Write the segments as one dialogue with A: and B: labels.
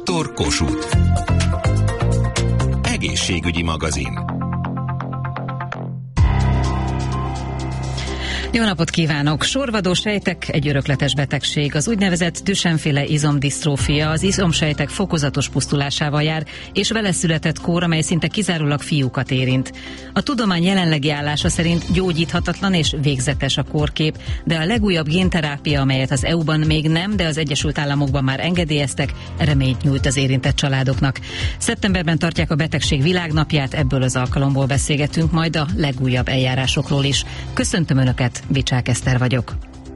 A: Dr. Kossuth. Egészségügyi magazin.
B: Jó napot kívánok! Sorvadó sejtek egy örökletes betegség. Az úgynevezett Duchenne-féle izomdisztrófia az izomsejtek fokozatos pusztulásával jár, és vele született kór, amely szinte kizárólag fiúkat érint. A tudomány jelenlegi állása szerint gyógyíthatatlan és végzetes a kórkép, de a legújabb génterápia, amelyet az EU-ban még nem, de az Egyesült Államokban már engedélyeztek, reményt nyújt az érintett családoknak. Szeptemberben tartják a betegség világnapját, ebből az alkalomból beszélgetünk majd a legújabb eljárásokról is. Köszöntöm Önöket! Vicsák Eszter vagyok.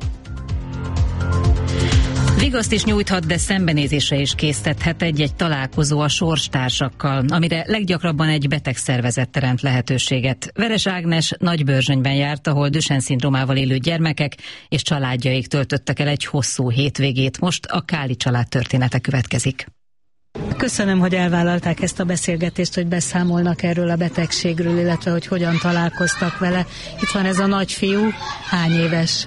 B: Vigaszt is nyújthat, de szembenézésre is késztethet egy találkozó a sorstársakkal, amire leggyakrabban egy betegszervezet teremt lehetőséget. Veres Ágnes Nagybörzsönyben járt, ahol Duchenne-szindrómával élő gyermekek és családjaik töltöttek el egy hosszú hétvégét. Most a Káli család története következik.
C: Köszönöm, hogy elvállalták ezt a beszélgetést, hogy beszámolnak erről a betegségről, illetve hogy hogyan találkoztak vele. Itt van ez a nagyfiú, hány éves?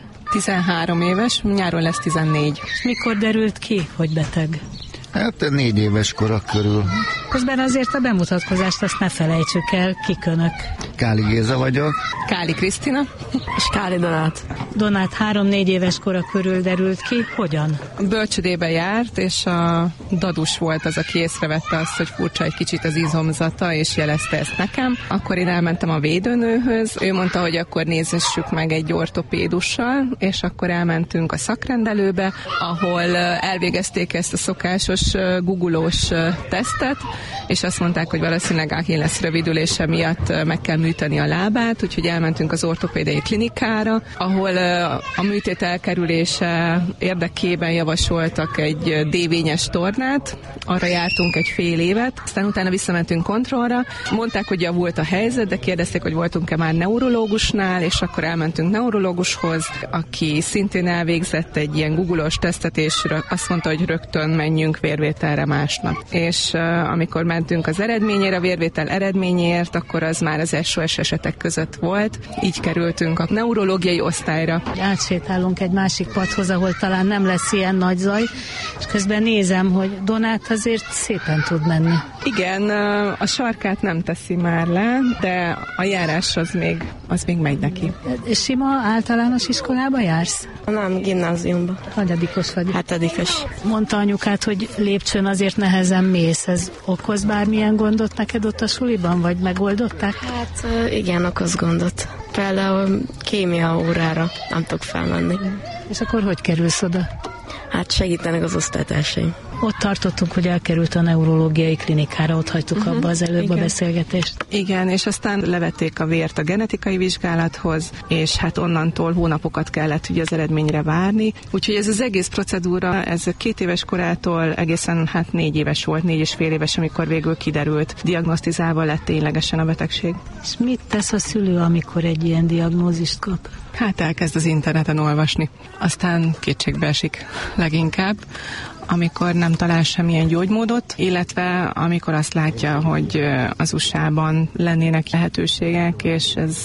D: 13 éves, nyáron lesz 14.
C: Mikor derült ki, hogy beteg?
E: Hát 4 éves korak körül.
C: Közben azért a bemutatkozást azt ne felejtsük el, kik Önök.
E: Káli Géza vagyok.
D: Káli Krisztina.
F: És Káli Donát.
C: Donát 3-4 éves kora körül derült ki, hogyan?
D: A bölcsödébe járt, és a dadus volt az, aki észrevette azt, hogy furcsa egy kicsit az izomzata, és jelezte ezt nekem. Akkor én elmentem a védőnőhöz, ő mondta, hogy akkor nézzessük meg egy ortopédussal, és akkor elmentünk a szakrendelőbe, ahol elvégezték ezt a szokásos googolós tesztet, és azt mondták, hogy valószínűleg Achilles rövidülése miatt meg kell műteni a lábát, úgyhogy elmentünk az ortopédiai klinikára, ahol a műtét elkerülése érdekében javasoltak egy dévényes tornát, arra jártunk egy fél évet, aztán utána visszamentünk kontrollra, mondták, hogy javult a helyzet, de kérdezték, hogy voltunk-e már neurológusnál, és akkor elmentünk neurológushoz, aki szintén elvégzett egy ilyen googolós tesztet, és azt mondta, hogy rögtön menjünk vérvételre másnap. És amikor mentünk az eredményére, a vérvétel eredményért, akkor az már az SOS esetek között volt. Így kerültünk a neurológiai osztályra.
C: Átsétálunk egy másik padhoz, ahol talán nem lesz ilyen nagy zaj, és közben nézem, hogy Donát azért szépen tud menni.
D: Igen, a sarkát nem teszi már le, de a járás az még megy neki.
C: Sima általános iskolába jársz?
F: Nem, gimnáziumba.
C: Hanyadikos vagy?
F: 7.
C: Mondta anyukát, hogy lépcsőn azért nehezen mész. Ez okoz bármilyen gondot neked ott a suliban, vagy megoldották?
F: Hát igen, okoz gondot. Például kémia órára nem tudok felmenni.
C: És akkor hogy kerülsz oda?
F: Hát segítenek az osztálytársaim.
C: Ott tartottunk, hogy elkerült a neurológiai klinikára, ott hagytuk abba az előbb
D: igen.
C: A beszélgetést.
D: Igen, és aztán levették a vért a genetikai vizsgálathoz, és hát onnantól hónapokat kellett ugye az eredményre várni. Úgyhogy ez az egész procedúra, ez 2 éves korától egészen 4 éves volt, 4,5 éves, amikor végül kiderült, diagnosztizálva lett ténylegesen a betegség.
C: És mit tesz a szülő, amikor egy ilyen diagnózist kap?
D: Hát elkezd az interneten olvasni. Aztán kétségbe esik leginkább, amikor nem talál semmilyen gyógymódot, illetve amikor azt látja, hogy az USA-ban lennének lehetőségek, és ez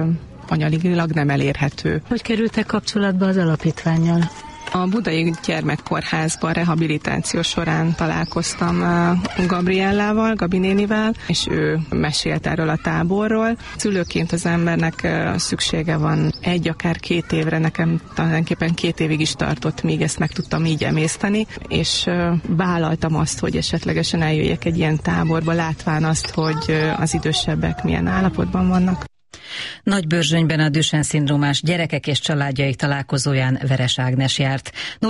D: anyagi nem elérhető.
C: Hogy kerültek kapcsolatba az alapítvánnyal?
D: A Budai Gyermekkórházban rehabilitáció során találkoztam Gabriellával, Gabi nénivel, és ő mesélt erről a táborról. Szülőként az embernek szüksége van 1, akár 2 évre, nekem tulajdonképpen 2 évig is tartott, míg ezt meg tudtam így emészteni, és vállaltam azt, hogy esetlegesen eljöjjek egy ilyen táborba, látván azt, hogy az idősebbek milyen állapotban vannak.
B: Nagybörzsönyben a Duchenne-szindrómás gyerekek és családjaik találkozóján Veres Ágnes járt.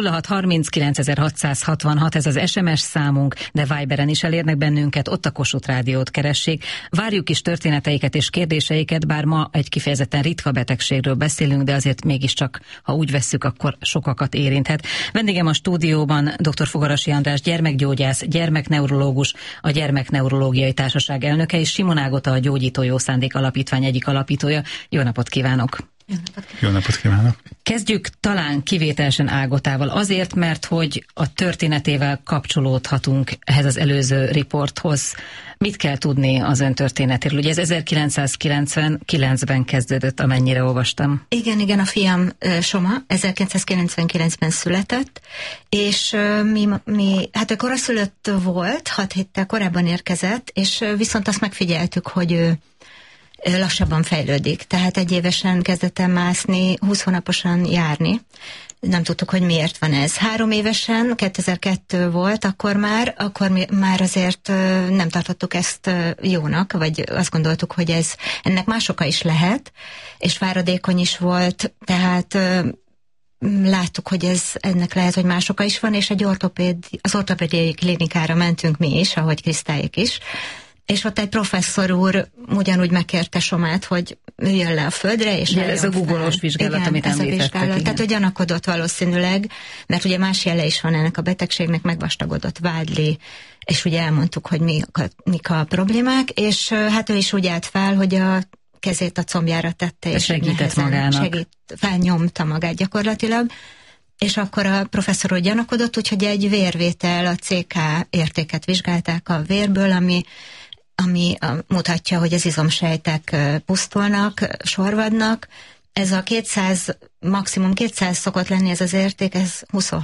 B: 0630 ez az SMS számunk, de Viberen is elérnek bennünket, ott a Kossuth Rádiót keressék. Várjuk is történeteiket és kérdéseiket, bár ma egy kifejezetten ritka betegségről beszélünk, de azért mégiscsak, ha úgy vesszük, akkor sokakat érinthet. Vendégem a stúdióban dr. Fogarasi András gyermekgyógyász, gyermekneurológus, a Gyermekneurológiai Társaság elnöke, és Simon Ágota, a Gyógyító Jó Szándék Alapítvány egyik alapítója. Jó napot kívánok!
G: Jó napot kívánok!
B: Kezdjük talán kivételesen Ágotával. Azért, mert hogy a történetével kapcsolódhatunk ehhez az előző riporthoz. Mit kell tudni az ön történetéről? Ugye ez 1999-ben kezdődött, amennyire olvastam.
H: Igen, a fiam Soma 1999-ben született, és hát ő koraszülött volt, 6 héttel korábban érkezett, és viszont azt megfigyeltük, hogy ő lassabban fejlődik. Tehát 1 évesen kezdett el mászni, 20 hónaposan járni. Nem tudtuk, hogy miért van ez. 3 évesen, 2002 volt, akkor már azért nem tartottuk ezt jónak, vagy azt gondoltuk, hogy ennek más oka is lehet, és fáradékony is volt, tehát láttuk, hogy ennek lehet, hogy más oka is van, és az ortopédiai klinikára mentünk mi is, ahogy Krisztályék is, és ott egy professzor úr ugyanúgy megkérte Somát, hogy üljön le a földre, és
B: ez a Google-os vizsgálat,
H: igen,
B: amit említettek.
H: Igen. Tehát, hogy gyanakodott valószínűleg, mert ugye más jele is van ennek a betegségnek, megvastagodott vádli, és ugye elmondtuk, hogy mik a problémák, és hát ő is úgy állt fel, hogy a kezét a combjára tette, és
B: segített magának.
H: Felnyomta magát gyakorlatilag, és akkor a professzor úgy gyanakodott, úgyhogy egy vérvétel, a CK értéket vizsgálták a vérből, ami mutatja, hogy az izomsejtek pusztulnak, sorvadnak. Ez a 200, maximum 200 szokott lenni ez az érték, ez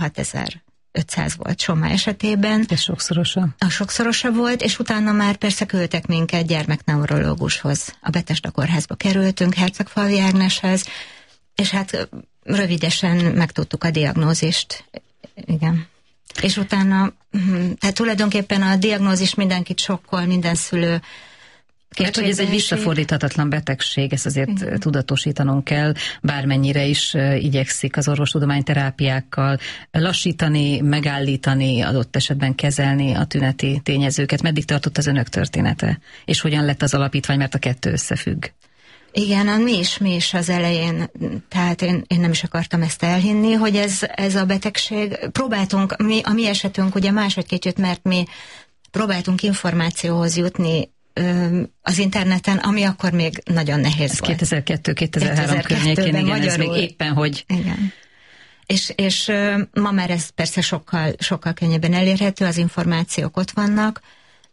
H: 26.500 volt Soma esetében.
B: Ez sokszorosa.
H: A sokszorosa volt, és utána már persze küldtek minket gyermekneurológushoz. A Betesda kórházba kerültünk, Hercegfalvi Ágneshez, és hát rövidesen megtudtuk a diagnózist. Igen. És utána, tehát tulajdonképpen a diagnózis mindenkit sokkol, minden szülő.
B: Mert hogy ez egy visszafordíthatatlan betegség, ezt azért tudatosítanunk kell, bármennyire is igyekszik az orvostudomány terápiákkal lassítani, megállítani, adott esetben kezelni a tüneti tényezőket. Meddig tartott az önök története? És hogyan lett az alapítvány, mert a kettő összefügg?
H: Igen, mi is az elején, tehát én nem is akartam ezt elhinni, hogy ez a betegség. Próbáltunk, a mi esetünk ugye máshogy kicsit, mert mi próbáltunk információhoz jutni az interneten, ami akkor még nagyon nehéz volt.
B: 2002-2003 környékén, igen, ez még éppen, hogy...
H: Igen. És ma már ez persze sokkal könnyebben elérhető, az információk ott vannak,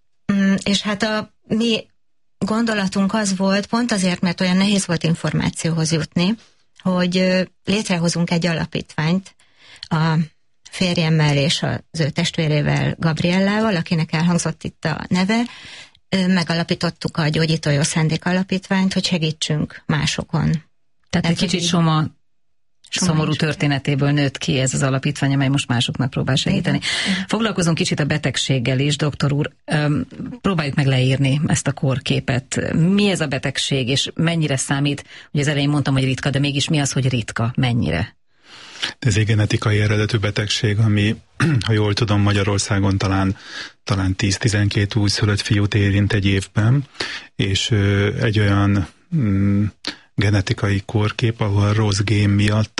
H: és hát a mi gondolatunk az volt, pont azért, mert olyan nehéz volt információhoz jutni, hogy létrehozunk egy alapítványt a férjemmel és az ő testvérével, Gabriellával, akinek elhangzott itt a neve. Megalapítottuk a Gyógyító Jó Szándék Alapítványt, hogy segítsünk másokon.
B: Tehát egy kicsit Soma szomorú történetéből nőtt ki ez az alapítvány, amely most másoknak próbál segíteni. Igen. Foglalkozunk kicsit a betegséggel is, doktor úr. Próbáljuk meg leírni ezt a kórképet. Mi ez a betegség, és mennyire számít? Ugye az elején mondtam, hogy ritka, de mégis mi az, hogy ritka? Mennyire?
G: Ez egy genetikai eredetű betegség, ami, ha jól tudom, Magyarországon talán 10-12 újszülött fiút érint egy évben, és egy olyan genetikai kórkép, ahol rossz gén miatt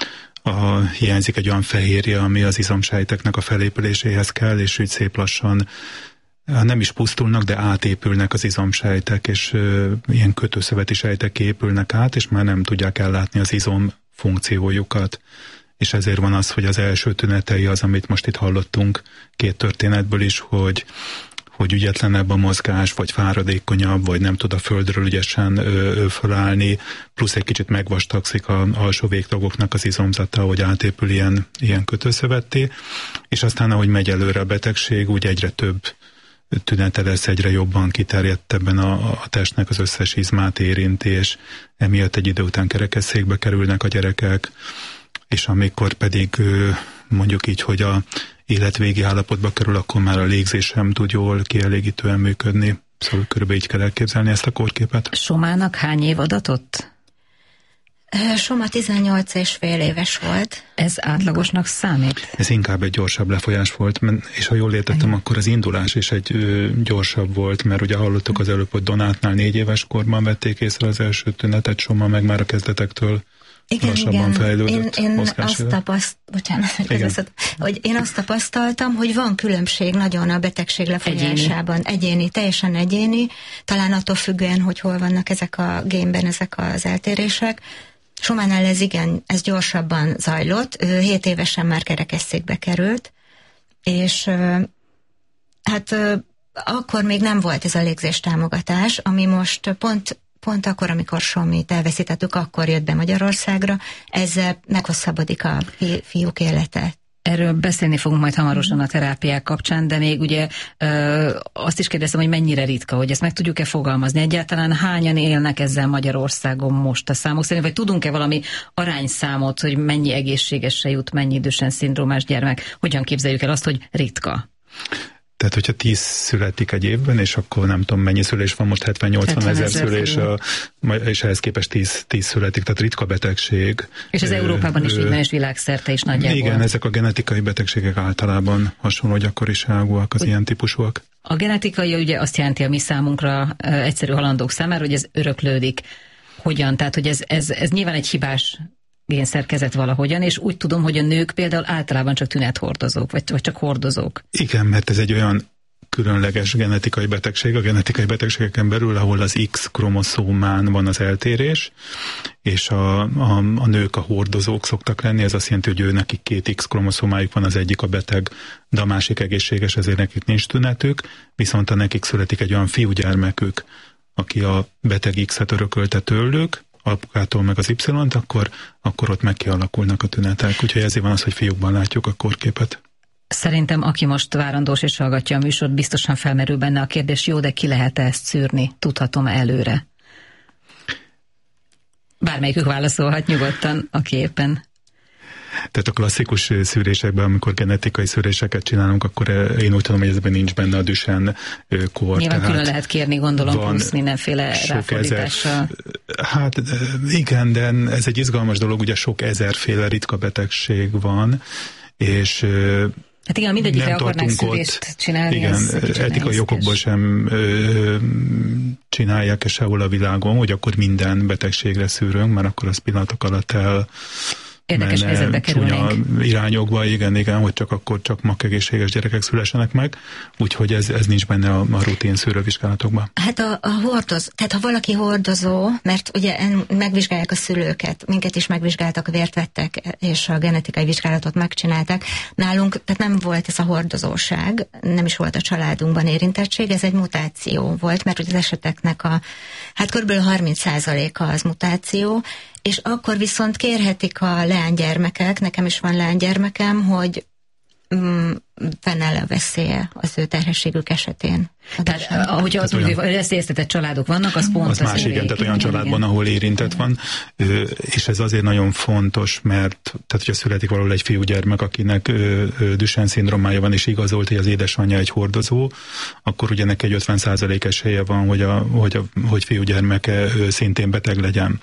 G: hiányzik egy olyan fehérje, ami az izomsejteknek a felépüléséhez kell, és úgy szép lassan nem is pusztulnak, de átépülnek az izomsejtek, és ilyen kötőszöveti sejtek épülnek át, és már nem tudják ellátni az izom funkciójukat. És ezért van az, hogy az első tünetei az, amit most itt hallottunk 2 történetből is, hogy ügyetlenebb a mozgás, vagy fáradékonyabb, vagy nem tud a földről ügyesen fölállni, plusz egy kicsit megvastagszik az alsó végtagoknak az izomzata, hogy átépül ilyen kötőszövetté, és aztán ahogy megy előre a betegség, úgy egyre több tünete lesz, egyre jobban kiterjedtebben a testnek az összes izmát érinti, és emiatt egy idő után kerekesszékbe kerülnek a gyerekek, és amikor pedig mondjuk így, hogy a életvégi állapotba kerül, akkor már a légzés sem tud jól, kielégítően működni. Szóval körülbelül így kell elképzelni ezt a kórképet.
B: Somának hány év adatott?
H: Soma 18,5 éves volt.
B: Ez átlagosnak számít?
G: Ez inkább egy gyorsabb lefolyás volt, és ha jól értettem, akkor az indulás is egy gyorsabb volt, mert ugye hallottuk az előbb, hogy Donátnál 4 éves korban vették észre az első tünetet, Soma meg már a kezdetektől lassabban fejlődött.
H: Én azt tapasztaltam, hogy van különbség nagyon a betegség lefolyásában. Egyéni, teljesen egyéni, talán attól függően, hogy hol vannak ezek a génben ezek az eltérések. Sománál ez gyorsabban zajlott. 7 évesen már kerekesszékbe került, és hát akkor még nem volt ez a légzéstámogatás, ami most pont akkor, amikor Somit elveszítettük, akkor jött be Magyarországra, ezzel meghosszabbodik a fiúk élete.
B: Erről beszélni fogunk majd hamarosan a terápiák kapcsán, de még ugye azt is kérdeztem, hogy mennyire ritka, hogy ezt meg tudjuk-e fogalmazni. Egyáltalán hányan élnek ezzel Magyarországon most a számok szerint, vagy tudunk-e valami arányszámot, hogy mennyi egészségesre jut, mennyi Duchenne-szindrómás gyermek, hogyan képzeljük el azt, hogy ritka?
G: Tehát, hogyha 10 születik egy évben, és akkor nem tudom, mennyi szülés van, most 70-80 ezer szülés, és ehhez képest 10 születik, tehát ritka betegség.
B: És az Európában is így van, és világszerte is nagyjából.
G: Igen, ezek a genetikai betegségek általában hasonló gyakoriságúak, az ilyen típusúak.
B: A genetikai ugye azt jelenti a mi számunkra, egyszerű halandók számára, hogy ez öröklődik. Hogyan? Tehát, hogy ez nyilván egy hibás génszerkezet valahogyan, és úgy tudom, hogy a nők például általában csak tünethordozók, vagy csak hordozók. Igen, mert ez egy olyan különleges genetikai betegség, a genetikai betegségeken belül, ahol az X-kromoszómán van az eltérés, és a nők a hordozók szoktak lenni, ez azt jelenti, hogy ő nekik 2 X-kromoszómájuk van, az egyik a beteg, de a másik egészséges, ezért nekik nincs tünetük, viszont ha nekik születik egy olyan fiúgyermekük, aki a beteg X-et örökölte tőlük, apukától meg az Y-t, akkor ott meg kialakulnak a tünetek. Úgyhogy ezért van az, hogy fiúkban látjuk a korképet. Szerintem, aki most várandós és hallgatja a műsort, biztosan felmerül benne a kérdés, jó, de ki lehet-e ezt szűrni? Tudhatom előre? Bármelyikük válaszolhat nyugodtan, aki éppen.
G: Tehát a klasszikus szűrésekben, amikor genetikai szűréseket csinálunk, akkor én úgy tudom, hogy ezben nincs benne a Duchenne kor.
B: Nyilván külön lehet kérni, gondolom, plusz mindenféle ráfordítással.
G: Hát igen, de ez egy izgalmas dolog, ugye sok ezerféle ritka betegség van, és
B: hát igen, mindegyikre akarnánk szűrést csinálni.
G: Igen, etikai okokból sem csinálják sehol a világon, hogy akkor minden betegségre szűrünk, mert akkor az pillanatok alatt
B: érdekes helyzetbe kerülnénk.
G: Irányokba, igen, hogy csak egészséges gyerekek szülessenek meg, úgyhogy ez nincs benne a rutin szűrővizsgálatokban.
H: Hát tehát ha valaki hordozó, mert ugye megvizsgálják a szülőket, minket is megvizsgáltak, vért vettek, és a genetikai vizsgálatot megcsinálták. Nálunk, tehát nem volt ez a hordozóság, nem is volt a családunkban érintettség, ez egy mutáció volt, mert ugye az eseteknek kb. 30%-a az mutáció, és akkor viszont kérhetik a leánygyermekek, nekem is van leánygyermekem, hogy fennáll a veszélye az ő terhességük esetén.
B: Tehát, ahogy az úgy, hogy veszélyeztetett családok vannak, az pont
G: az más, igen, tehát olyan családban, ahol érintett van, és ez azért nagyon fontos, mert tehát, hogyha születik valahol egy fiúgyermek, akinek Duchenne-szindrómája van, és igazolt, hogy az édesanyja egy hordozó, akkor ugye neki egy 50% esélye van, hogy fiúgyermeke szintén beteg legyen.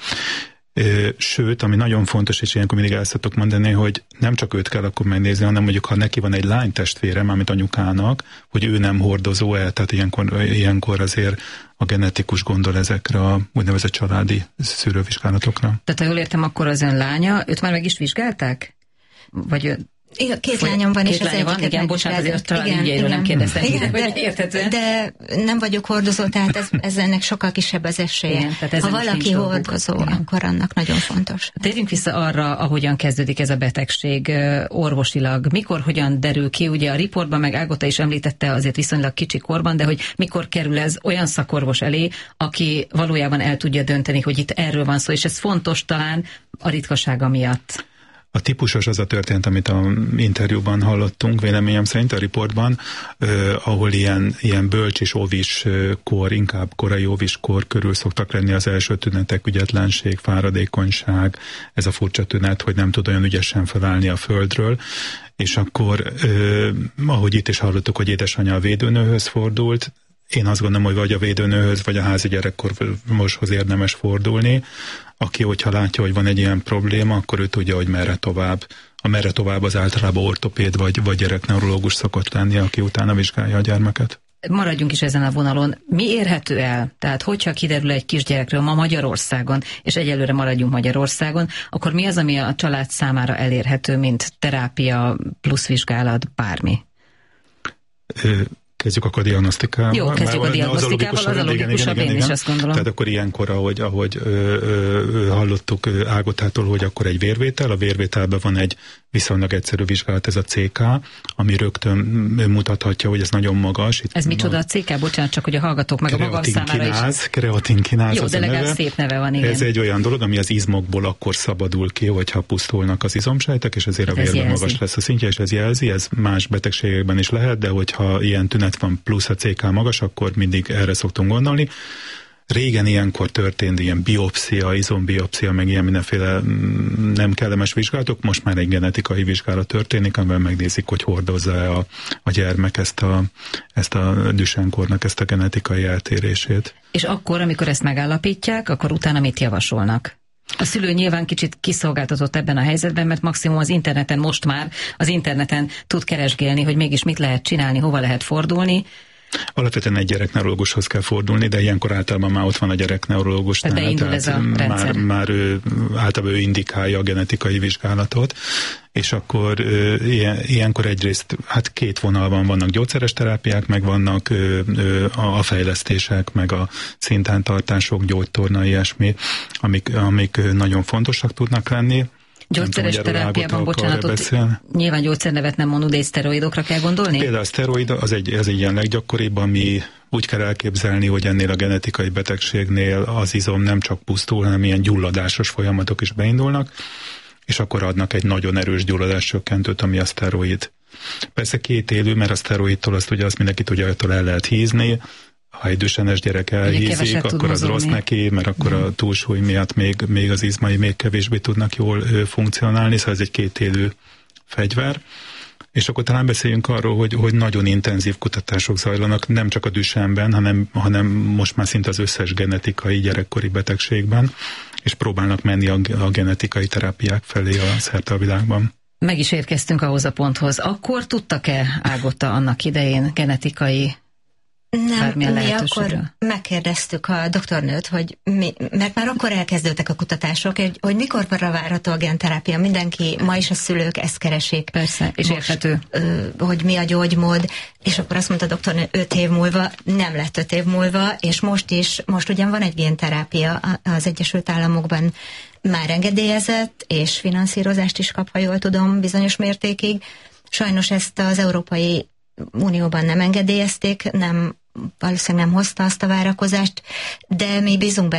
G: Sőt, ami nagyon fontos, és ilyenkor mindig el szoktok mondani, hogy nem csak őt kell akkor megnézni, hanem mondjuk, ha neki van egy lánytestvére, mármint anyukának, hogy ő nem hordozó el, tehát ilyenkor azért a genetikus gondol ezekre a úgynevezett családi szűrővizsgálatokra.
B: Tehát ha jól értem, akkor az ön lánya, őt már meg is vizsgálták? Vagy
H: igen, 2 lányom van, és az egyiket
B: igen, bocsánat, azért a családügyeiről nem kérdeztem.
H: Igen, de nem vagyok hordozó, tehát ez ennek sokkal kisebb az esélye. Igen, ha valaki hordozó, akkor annak nagyon fontos.
B: Térjünk vissza arra, ahogyan kezdődik ez a betegség orvosilag. Mikor, hogyan derül ki? Ugye a riportban meg Ágota is említette azért viszonylag kicsi korban, de hogy mikor kerül ez olyan szakorvos elé, aki valójában el tudja dönteni, hogy itt erről van szó, és ez fontos talán a ritkasága miatt.
G: A típusos az a történet, amit a interjúban hallottunk, véleményem szerint a riportban, ahol ilyen bölcs és óvis kor, inkább korai óvis kor körül szoktak lenni az első tünetek, ügyetlenség, fáradékonyság, ez a furcsa tünet, hogy nem tud olyan ügyesen felállni a földről, és akkor, ahogy itt is hallottuk, hogy édesanyja a védőnőhöz fordult, én azt gondolom, hogy vagy a védőnőhöz, vagy a házi gyerekkorvoshoz érdemes fordulni, aki, hogyha látja, hogy van egy ilyen probléma, akkor ő tudja, hogy merre tovább. A merre tovább az általában ortopéd vagy gyerekneurológus szokott lenni, aki utána vizsgálja a gyermeket.
B: Maradjunk is ezen a vonalon. Mi érhető el? Tehát, hogyha kiderül egy kisgyerekről ma Magyarországon, és egyelőre maradjunk Magyarországon, akkor mi az, ami a család számára elérhető, mint terápia plusz vizsgálat, bármi?
G: kezdjük a diagnosztikával.
B: Jó, kezdjük a diagnosztikával, az a logikusabb, én is azt gondolom.
G: Tehát akkor ilyenkor, ahogy hallottuk Ágotától, hogy akkor egy vérvétel, a vérvételben van egy viszonylag egyszerű vizsgálat, ez a CK, ami rögtön mutathatja, hogy ez nagyon magas.
B: Ez micsoda a CK? Bocsánat, csak hogy a hallgatók meg a magam számára is.
G: Kreatinkináz.
B: Jó, de legalább szép neve van, igen.
G: Ez egy olyan dolog, ami az izmokból akkor szabadul ki, hogyha pusztulnak az izomsejtek, és ezért a vérben magas lesz a szintje, és ez jelzi, ez más betegségekben is lehet, de hogyha ilyen tünet van plusz a CK magas, akkor mindig erre szoktunk gondolni. Régen ilyenkor történt ilyen biopszia, izombiopszia, meg ilyen mindenféle nem kellemes vizsgálatok, most már egy genetikai vizsgálat történik, amivel megnézik, hogy hordozza a gyermek ezt a Duchenne-kornak ezt a genetikai eltérését.
B: És akkor, amikor ezt megállapítják, akkor utána mit javasolnak? A szülő nyilván kicsit kiszolgáltatott ebben a helyzetben, mert maximum az interneten most már, az interneten tud keresgélni, hogy mégis mit lehet csinálni, hova lehet fordulni.
G: Alapvetően egy gyerekneurológushoz kell fordulni, de ilyenkor általában már ott van a gyerekneurológus.
B: Tehát beindul ez a rendszer.
G: Már általában ő indikálja a genetikai vizsgálatot, és akkor ilyenkor egyrészt két vonalban vannak gyógyszeres terápiák, meg vannak a fejlesztések, meg a szintántartások, gyógytorna, ilyesmi, amik nagyon fontosak tudnak lenni.
B: Gyógyszeres terápiában, bocsánatot, nyilván gyógyszernevet nem mondunk, de szteroidokra kell gondolni?
G: Például a szteroid, ez egy ilyen leggyakoribb, ami úgy kell elképzelni, hogy ennél a genetikai betegségnél az izom nem csak pusztul, hanem ilyen gyulladásos folyamatok is beindulnak, és akkor adnak egy nagyon erős gyulladáscsökkentőt, ami a szteroid. Persze kétélű, mert a szteroidtól azt mindenki tudja, hogy el lehet hízni. Ha egy Duchenne-es gyerek elhízik, akkor az rossz neki, mert akkor a túlsúly miatt még az izmai még kevésbé tudnak jól funkcionálni, szóval ez egy kétélű fegyver. És akkor talán beszéljünk arról, hogy nagyon intenzív kutatások zajlanak, nem csak a Duchenne-ben, hanem most már szinte az összes genetikai gyerekkori betegségben, és próbálnak menni a genetikai terápiák felé szerte a világban.
B: Meg is érkeztünk ahhoz a ponthoz. Akkor tudtak-e, Ágota, annak idején genetikai
H: nem, mi akkor megkérdeztük a doktornőt, mert már akkor elkezdődtek a kutatások, hogy mikorra várható a genterápia. Mindenki, ma is a szülők ezt keresik.
B: Persze, és érthető.
H: Hogy mi a gyógymód, és akkor azt mondta a doktornő 5 év múlva, nem lett 5 év múlva, és most ugyan van egy génterápia az Egyesült Államokban már engedélyezett, és finanszírozást is kap, ha jól tudom, bizonyos mértékig. Sajnos ezt az Európai Unióban nem engedélyezték, valószínűleg nem hozta azt a várakozást, de mi bízunk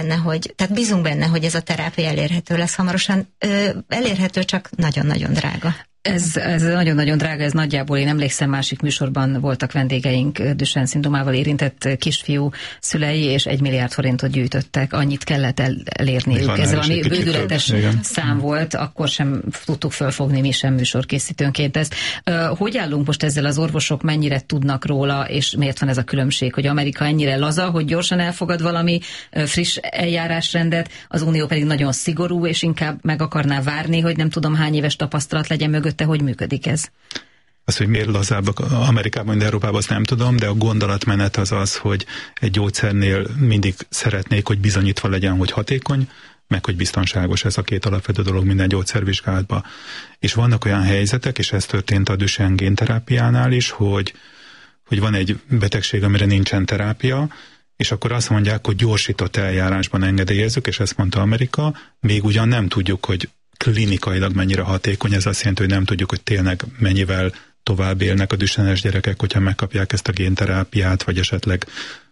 H: benne, hogy ez a terápia elérhető lesz hamarosan. Elérhető, csak nagyon-nagyon drága.
B: Ez nagyon-nagyon drága, ez nagyjából, én emlékszem, másik műsorban voltak vendégeink Duchenne-szindrómával érintett kisfiú szülei, és 1 milliárd forintot gyűjtöttek, annyit kellett elérniük. Ez valami bődületes szám volt, akkor sem tudtuk fölfogni mi sem műsorkészítőnként ezt. Hogy állunk most ezzel, az orvosok mennyire tudnak róla, és miért van ez a különbség, hogy Amerika ennyire laza, hogy gyorsan elfogad valami friss eljárásrendet, az Unió pedig nagyon szigorú, és inkább meg akarná várni, hogy nem tudom hány éves tapasztalat legyen mögött. Hogy működik ez?
G: Az, hogy miért lazábbak Amerikában, de Európában, azt nem tudom, de a gondolatmenet az, hogy egy gyógyszernél mindig szeretnék, hogy bizonyítva legyen, hogy hatékony, meg hogy biztonságos. Ez a két alapvető dolog minden gyógyszervizsgálatban. És vannak olyan helyzetek, és ez történt a Duchenne génterápiánál is, hogy van egy betegség, amire nincsen terápia, és akkor azt mondják, hogy gyorsított eljárásban engedélyezzük, és ezt mondta Amerika, még ugyan nem tudjuk, hogy klinikailag mennyire hatékony, ez azt jelenti, hogy nem tudjuk, hogy tényleg mennyivel tovább élnek a Duchenne-es gyerekek, hogyha megkapják ezt a génterápiát, vagy esetleg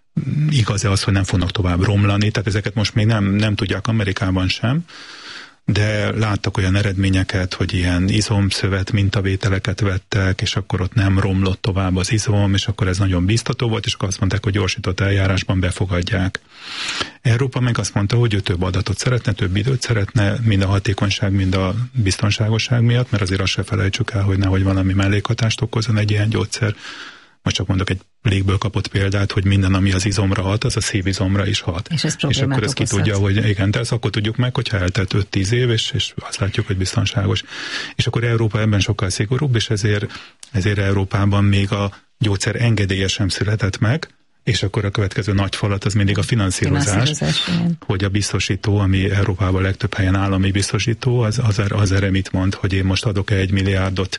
G: igaz-e az, hogy nem fognak tovább romlani, tehát ezeket most még nem tudják Amerikában sem, de láttak olyan eredményeket, hogy ilyen izomszövet mintavételeket vettek, és akkor ott nem romlott tovább az izom, és akkor ez nagyon biztató volt, és akkor azt mondták, hogy gyorsított eljárásban befogadják. Európa meg azt mondta, hogy ő több adatot szeretne, több időt szeretne, mind a hatékonyság, mind a biztonságosság miatt, mert azért azt se felejtsük el, hogy nehogy valami mellékhatást okozzon egy ilyen gyógyszer. Most csak mondok egy légből kapott példát, hogy minden, ami az izomra hat, az a szívizomra is hat.
B: És
G: akkor ezt ki tudja, hogy igen, de ezt akkor tudjuk meg, hogyha eltelt 5-10 év, és azt látjuk, hogy biztonságos. És akkor Európa ebben sokkal szigorúbb, és ezért Európában még a gyógyszer engedélye sem született meg, és akkor a következő nagy falat az mindig a finanszírozás, hogy a biztosító, ami Európában legtöbb helyen állami biztosító, az erre mit mond, hogy én most adok 1 milliárdot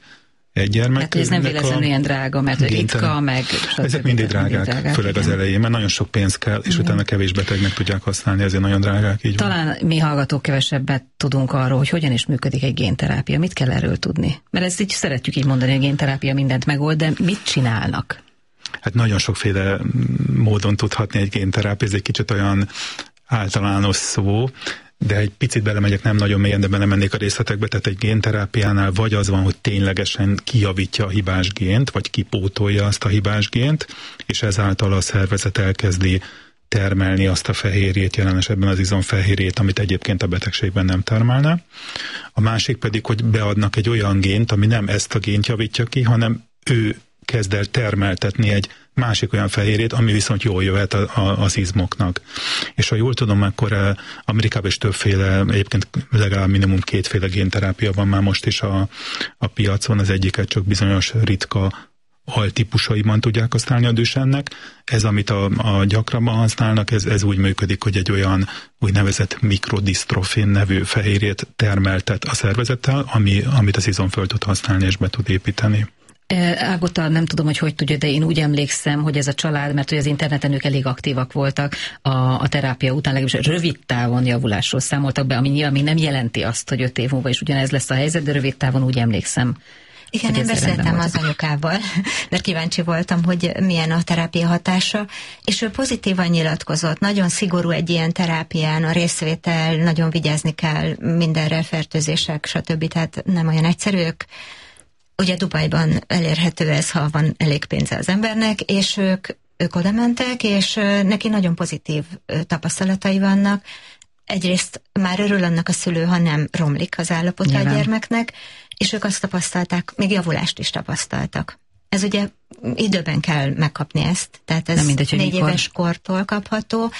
G: egy gyermeknek.
B: Hát ez nem véletlenül ilyen drága, mert ritka, meg...
G: Ezek mindig drágák, főleg az elején, mert nagyon sok pénz kell, és utána kevés betegnek tudják használni, ezért nagyon drágák. Így
B: talán van. Mi hallgatók kevesebbet tudunk arról, hogy hogyan is működik egy génterápia. Mit kell erről tudni? Mert ezt így szeretjük így mondani, hogy a génterápia mindent megold, de mit csinálnak? Hát
G: nagyon sokféle módon tudhatni egy génterápia, ez egy kicsit olyan általános szó, de egy picit belemegyek, nem nagyon mélyen, de belemennék a részletekbe, tehát egy génterápiánál vagy az van, hogy ténylegesen kijavítja a hibás gént, vagy kipótolja azt a hibás gént, és ezáltal a szervezet elkezdi termelni azt a fehérjét, jelen esetben az izomfehérjét, amit egyébként a betegségben nem termelne. A másik pedig, hogy beadnak egy olyan gént, ami nem ezt a gént javítja ki, hanem ő kezd el termeltetni egy másik olyan fehérjét, ami viszont jól jöhet az izmoknak. És ha jól tudom, akkor Amerikában is többféle, egyébként legalább minimum 2 génterápia van már most is a piacon, az egyiket csak bizonyos ritka altípusaiban tudják használni a Duchennek. Ez, amit a gyakrabban használnak, ez úgy működik, hogy egy olyan úgynevezett mikrodisztrofin nevű fehérjét termeltet a szervezettel, amit az izom föl tud használni és be tud építeni.
B: Ágota, nem tudom, hogy tudja, de én úgy emlékszem, hogy ez a család, mert hogy az interneten ők elég aktívak voltak a terápia után, legalábbis rövid távon javulásról számoltak be, ami nyilván még nem jelenti azt, hogy 5 év múlva is ugyanez lesz a helyzet, de rövid távon úgy emlékszem.
H: Igen, én beszéltem az anyukával, mert kíváncsi voltam, hogy milyen a terápia hatása, és ő pozitívan nyilatkozott, nagyon szigorú egy ilyen terápián, a részvétel, nagyon vigyázni kell mindenre, fertőzések, stb. Tehát nem olyan egyszerűek. Ugye Dubajban elérhető ez, ha van elég pénze az embernek, és ők oda mentek, és neki nagyon pozitív tapasztalatai vannak. Egyrészt már örül annak a szülő, ha nem romlik az állapota a gyermeknek, és ők azt tapasztalták, még javulást is tapasztaltak. Ez ugye időben kell megkapni ezt, tehát ez 4 éves kortól kapható,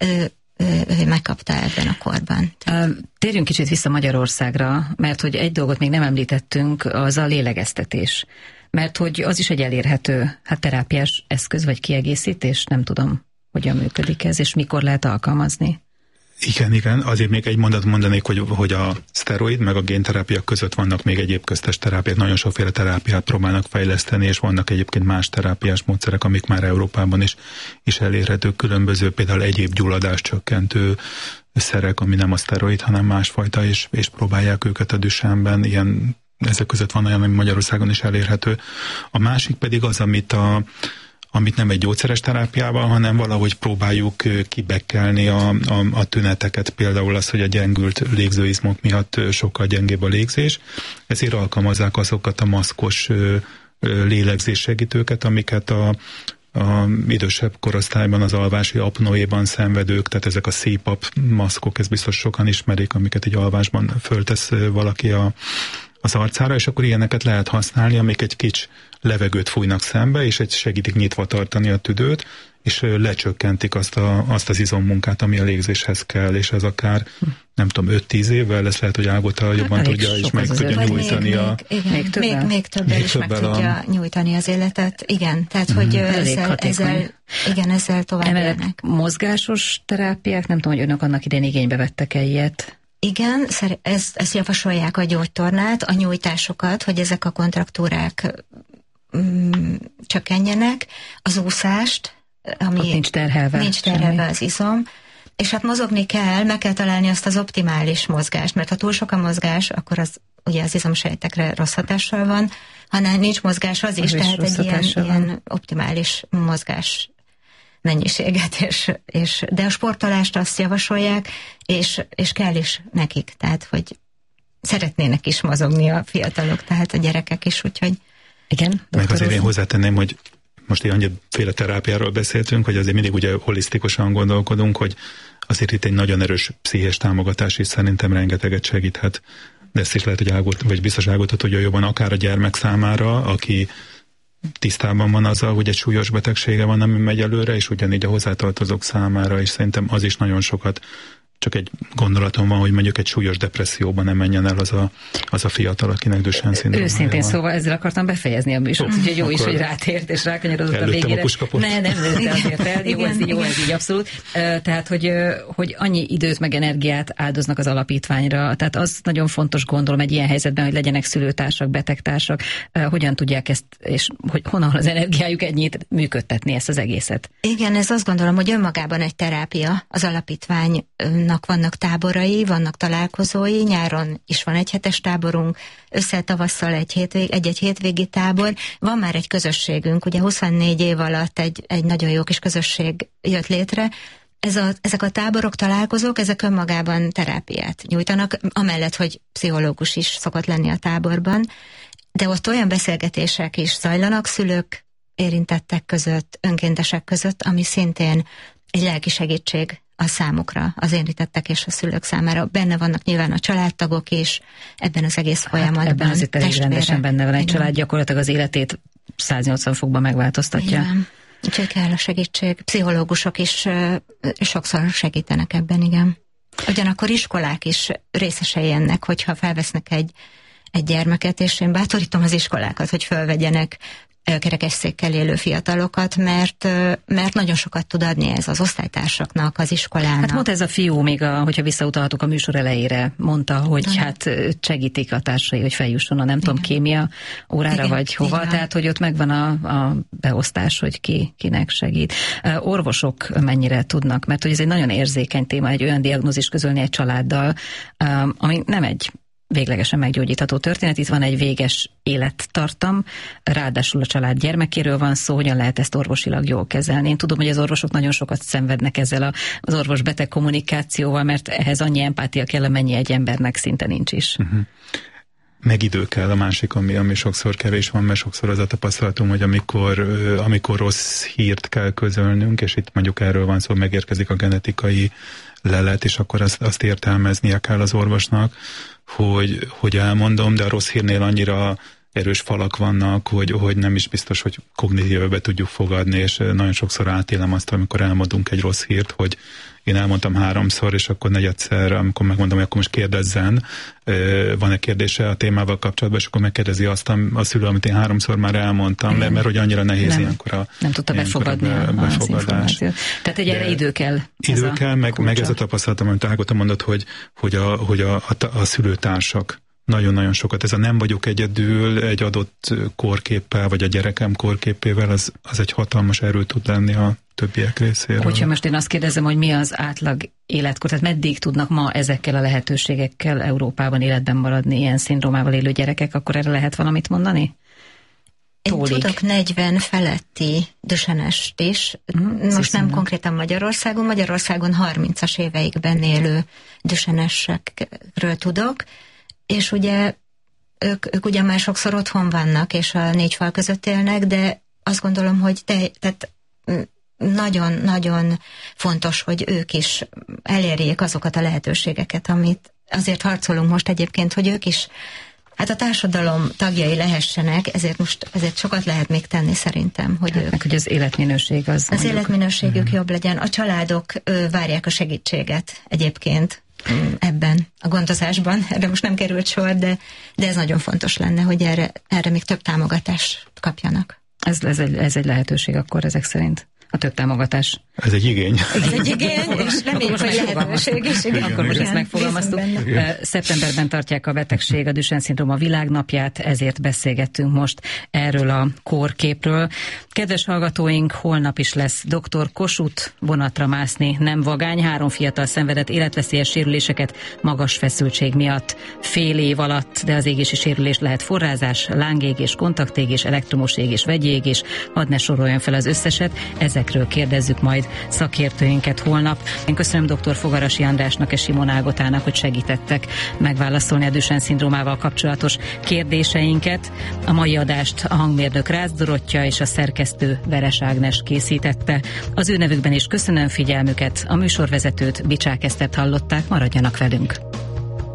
H: ő megkapta ebben a korban.
B: Térjünk kicsit vissza Magyarországra, mert hogy egy dolgot még nem említettünk, az a lélegeztetés. Mert hogy az is egy elérhető terápiás eszköz vagy kiegészítés, nem tudom, hogyan működik ez, és mikor lehet alkalmazni.
G: Igen, azért még egy mondat mondanék, hogy a szteroid meg a génterápia között vannak még egyéb köztes terápiák, nagyon sokféle terápiát próbálnak fejleszteni, és vannak egyébként más terápiás módszerek, amik már Európában is elérhetők, különböző például egyéb gyulladáscsökkentő szerek, ami nem a szteroid, hanem másfajta, és próbálják őket a Duchenben, ezek között van olyan, ami Magyarországon is elérhető. A másik pedig az, amit nem egy gyógyszeres terápiával, hanem valahogy próbáljuk kibekkelni a tüneteket, például az, hogy a gyengült légzőizmok miatt sokkal gyengébb a légzés. Ezért alkalmazzák azokat a maszkos lélegzéssegítőket, amiket a idősebb korosztályban az alvási apnoéban szenvedők, tehát ezek a CPAP maszkok, ezt biztos sokan ismerik, amiket egy alvásban föltesz valaki az arcára, és akkor ilyeneket lehet használni, amik egy kicsi levegőt fújnak szembe, és segítik nyitva tartani a tüdőt, és lecsökkentik azt az izommunkát, ami a légzéshez kell, és ez akár, nem tudom, 5-10 évvel lesz, lehet, hogy Ágota jobban tudja, és meg tudja nyújtani
H: még többel is meg tudja nyújtani az életet. Igen, tehát, hogy ezzel tovább élnek.
B: Mozgásos terápiák, nem tudom, hogy önök annak idején igénybe vettek-e ilyet?
H: Igen, ezt javasolják a gyógytornát, a nyújtásokat, hogy ezek a kontraktúrák csökkenjenek, az úszást, ami
B: nincs terhelve
H: az izom, és hát mozogni kell, meg kell találni azt az optimális mozgást, mert ha túl sok a mozgás, akkor az ugye az izomsejtekre rossz hatással van, hanem nincs mozgás az is, tehát egy ilyen optimális mozgás mennyiséget, de a sportolást azt javasolják, és kell is nekik, tehát hogy szeretnének is mozogni a fiatalok, tehát a gyerekek is, úgyhogy
B: igen.
G: Meg azért én hozzátenném, hogy most így annyiféle terápiáról beszéltünk, hogy azért mindig ugye holisztikusan gondolkodunk, hogy azért itt egy nagyon erős pszichés támogatás is szerintem rengeteget segíthet. De ezt is lehet, hogy biztos Ágota tudja jobban, akár a gyermek számára, aki tisztában van azzal, hogy egy súlyos betegsége van, ami megy előre, és ugyanígy a hozzátartozók számára, és szerintem az is nagyon sokat csak egy gondolatom van, hogy mondjuk egy súlyos depresszióban nem menjen el az a fiatal, akinek Duchenne szindrómája
B: Őszintén
G: van.
B: szóval ezzel akartam befejezni a műsort, úgyhogy jó is, hogy rátért és rákanyarodott a végére.
G: A puskapot.
B: Nem lőtte azért el, jó, ez így abszolút. Tehát, hogy annyi időt meg energiát áldoznak az alapítványra, tehát az nagyon fontos, gondolom egy ilyen helyzetben, hogy legyenek szülőtársak, betegtársak, hogyan tudják ezt, és hogy honnan az energiájuk ennyit működtetni ezt az egészet.
H: Igen, ez azt gondolom, hogy önmagában egy terápia. Az alapítványnak vannak táborai, vannak találkozói, nyáron is van egy hetes táborunk, össze-tavasszal egy hétvégi tábor. Van már egy közösségünk, ugye 24 év alatt egy nagyon jó kis közösség jött létre. Ezek a táborok, találkozók, ezek önmagában terápiát nyújtanak, amellett, hogy pszichológus is szokott lenni a táborban, de ott olyan beszélgetések is zajlanak szülők, érintettek között, önkéntesek között, ami szintén egy lelki segítség a számukra, az érintettek és a szülők számára. Benne vannak nyilván a családtagok is ebben az egész folyamatban.
B: Ebben azért elég rendesen benne van egy család, gyakorlatilag az életét 180 fokban megváltoztatja.
H: Igen. Úgyhogy kell a segítség. Pszichológusok is sokszor segítenek ebben, igen. Ugyanakkor iskolák is részesei ennek, hogyha felvesznek egy gyermeket, és én bátorítom az iskolákat, hogy fölvegyenek kerekesszékkel élő fiatalokat, mert nagyon sokat tud adni ez az osztálytársaknak, az iskolának.
B: Hát mondta ez a fiú még, hogyha visszautalhatunk a műsor elejére, mondta, hogy hát segítik a társai, hogy feljusson a nem tudom, kémia órára, vagy hova, tehát hogy ott megvan a beosztás, hogy kinek segít. Orvosok mennyire tudnak, mert hogy ez egy nagyon érzékeny téma, egy olyan diagnózis közölni egy családdal, ami nem egy véglegesen meggyógyítható történet, itt van egy véges élettartam, ráadásul a család gyermekéről van szó, hogyan lehet ezt orvosilag jól kezelni. Én tudom, hogy az orvosok nagyon sokat szenvednek ezzel az orvos-beteg kommunikációval, mert ehhez annyi empátia kell, amennyi egy embernek szinte nincs is.
G: Meg idő kell, a másik, ami sokszor kevés van, mert sokszor az a tapasztalatunk, hogy amikor rossz hírt kell közölnünk, és itt mondjuk erről van szó, megérkezik a genetikai lelet, és akkor azt értelmeznie kell az orvosnak, hogy elmondom, de a rossz hírnél annyira erős falak vannak, hogy nem is biztos, hogy kognitívbe tudjuk fogadni, és nagyon sokszor átélem azt, amikor elmondunk egy rossz hírt, hogy én elmondtam 3-szor, és akkor negyedszer, amikor megmondom, hogy akkor most kérdezzen, van-e kérdése a témával kapcsolatban, és akkor megkérdezi azt a szülő, amit én 3-szor már elmondtam, mert hogy annyira nehéz ilyenkor
B: nem tudta befogadni az információt. Tehát egy erre idő kell.
G: Idő kell, meg ez a tapasztalatom, amit Ágota mondott, hogy a szülőtársak nagyon-nagyon sokat. Ez a nem vagyok egyedül egy adott korképpel, vagy a gyerekem korképével, az egy hatalmas erő tud lenni a többiek részéről.
B: Hogyha most én azt kérdezem, hogy mi az átlag életkor, tehát meddig tudnak ma ezekkel a lehetőségekkel Európában életben maradni ilyen szindrómával élő gyerekek, akkor erre lehet valamit mondani?
H: Én tudok 40 feletti Duchenne-est is. Most nem konkrétan Magyarországon 30-as éveikben élő Duchenne-esekről tudok, és ugye ők ugye már sokszor otthon vannak, és a 4 fal között élnek, de azt gondolom, hogy tehát nagyon-nagyon fontos, hogy ők is elérjék azokat a lehetőségeket, amit azért harcolunk most egyébként, hogy ők is hát a társadalom tagjai lehessenek, ezért sokat lehet még tenni szerintem, hogy ők...
B: Hogy az életminőség az mondjuk...
H: életminőségük jobb legyen. A családok várják a segítséget egyébként ebben a gondozásban. Erre most nem került sor, de ez nagyon fontos lenne, hogy erre még több támogatást kapjanak.
B: Ez egy lehetőség akkor ezek szerint. A több támogatás.
G: Ez egy igény.
H: Ez egy igény, és reméljük, hogy lehetőség is.
B: Akkor most ezt megfogalmaztuk. Szeptemberben tartják a betegség, a Duchenne-szindróma világnapját, ezért beszélgettünk most erről a kórképről. Kedves hallgatóink, holnap is lesz dr. Kossuth, vonatra mászni nem vagány, 3 fiatal szenvedett életveszélyes sérüléseket magas feszültség miatt. Fél év alatt, de az égési sérülés lehet forrázás, lángégés, kontaktégés, elektromos égés, vegyégés, hadd ne soroljon fel az összeset, ezekről kérdezzük majd szakértőinket holnap. Én köszönöm dr. Fogarasi Andrásnak és Simon Ágotának, hogy segítettek megválaszolni a Duchenne-szindrómával kapcsolatos kérdéseinket. A mai adást a hangmérnök Rácz Dorottya és a szerkesztő Veres Ágnes készítette. Az ő nevükben is köszönöm figyelmüket, a műsorvezetőt, Bicsák Esztert hallották, maradjanak velünk.